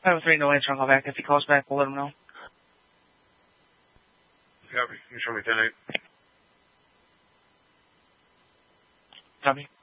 503, no answer, I'll call back. If he calls back, we'll let him know. Copy. You show me 10-8. Copy.